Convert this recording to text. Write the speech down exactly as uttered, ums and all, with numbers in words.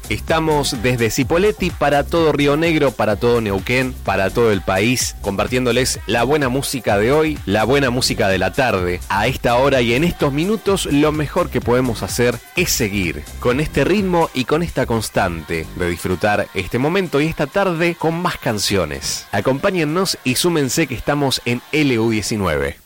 Estamos desde Cipolletti para todo Río Negro, para todo Neuquén, para todo el país, compartiéndoles la buena música de hoy, la buena música de la tarde. A esta hora y en estos minutos, lo mejor que podemos hacer es seguir con este ritmo y con esta constante de disfrutar este momento y esta tarde con más canciones. Acompáñennos y súmense que estamos en L U diecinueve.